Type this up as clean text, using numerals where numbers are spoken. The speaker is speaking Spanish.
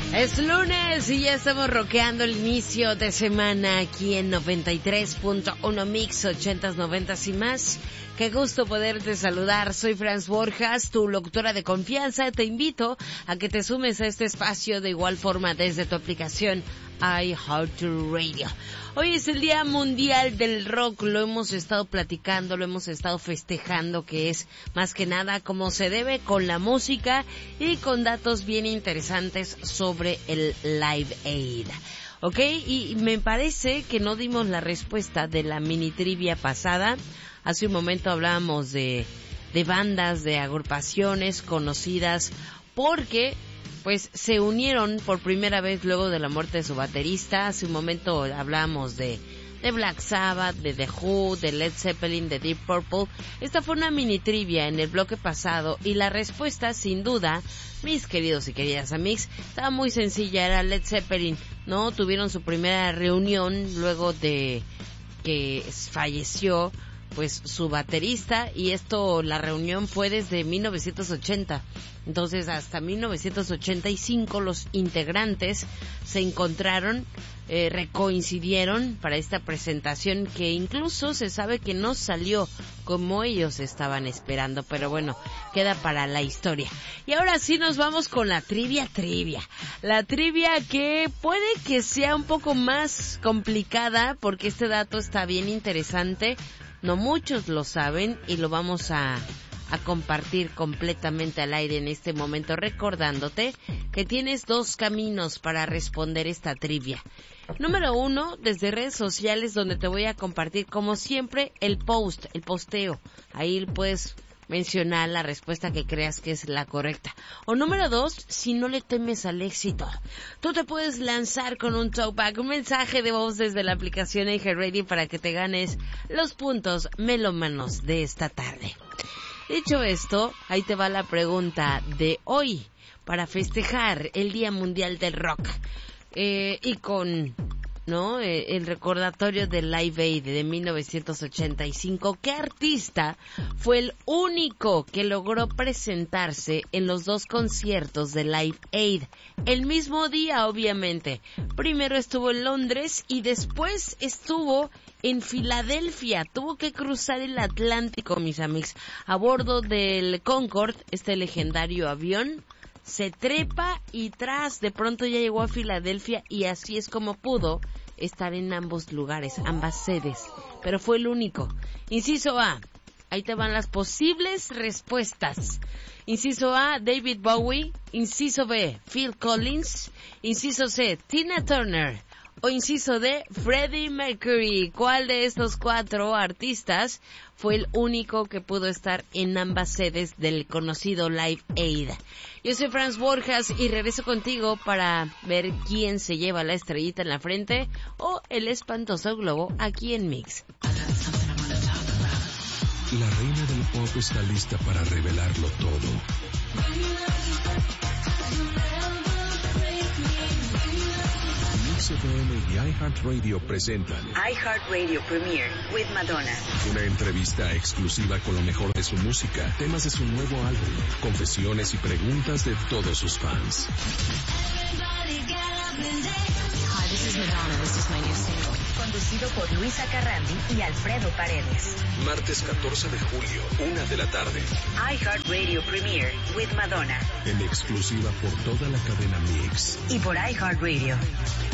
Es lunes y ya estamos rockeando el inicio de semana aquí en 93.1 Mix, 80s, 90s y más. Qué gusto poderte saludar. Soy Franz Borjas, tu locutora de confianza. Te invito a que te sumes a este espacio de igual forma desde tu aplicación iHeartRadio. Hoy es el Día Mundial del Rock. Lo hemos estado platicando, lo hemos estado festejando, que es más que nada como se debe, con la música y con datos bien interesantes sobre el Live Aid. ¿Ok? Y me parece que no dimos la respuesta de la mini trivia pasada. Hace un momento hablábamos de bandas, de agrupaciones conocidas porque pues se unieron por primera vez luego de la muerte de su baterista. Hace un momento hablábamos de Black Sabbath, de The Who, de Led Zeppelin, de Deep Purple. Esta fue una mini trivia en el bloque pasado y la respuesta, sin duda, mis queridos y queridas amigos, estaba muy sencilla, era Led Zeppelin, ¿no? Tuvieron su primera reunión luego de que falleció pues su baterista, y la reunión fue desde 1980. Entonces hasta 1985 los integrantes se encontraron, recoincidieron para esta presentación, que incluso se sabe que no salió como ellos estaban esperando, pero bueno, queda para la historia. Y ahora sí nos vamos con la trivia. La trivia que puede que sea un poco más complicada porque este dato está bien interesante. No muchos lo saben y lo vamos a compartir completamente al aire en este momento, recordándote que tienes dos caminos para responder esta trivia. Número 1, desde redes sociales, donde te voy a compartir como siempre el posteo. Ahí puedes mencionar la respuesta que creas que es la correcta. O número 2, si no le temes al éxito, tú te puedes lanzar con un talkback, un mensaje de voz desde la aplicación iHeartRadio para que te ganes los puntos melómanos de esta tarde. Dicho esto, ahí te va la pregunta de hoy para festejar el Día Mundial del Rock, y con el recordatorio del Live Aid de 1985. ¿Qué artista fue el único que logró presentarse en los dos conciertos de Live Aid el mismo día, obviamente? Primero estuvo en Londres y después estuvo en Filadelfia. Tuvo que cruzar el Atlántico, mis amigos, a bordo del Concorde, este legendario avión. Se trepa y de pronto ya llegó a Filadelfia, y así es como pudo estar en ambos lugares, ambas sedes. Pero fue el único. Inciso A, ahí te van las posibles respuestas. Inciso A, David Bowie. Inciso B, Phil Collins. Inciso C, Tina Turner. O inciso D, Freddie Mercury. ¿Cuál de estos 4 artistas fue el único que pudo estar en ambas sedes del conocido Live Aid? Yo soy Franz Borjas y regreso contigo para ver quién se lleva la estrellita en la frente o el espantoso globo aquí en Mix. La reina del pop está lista para revelarlo todo. Mix FM y iHeartRadio presentan iHeartRadio Premiere with Madonna. Una entrevista exclusiva con lo mejor de su música, temas de su nuevo álbum, confesiones y preguntas de todos sus fans. Hi, this is Madonna. This is my new single. Conducido por Luisa Carrandi y Alfredo Paredes. Martes 14 de julio, 1 de la tarde. iHeartRadio Premiere with Madonna. En exclusiva por toda la cadena Mix. Y por iHeartRadio.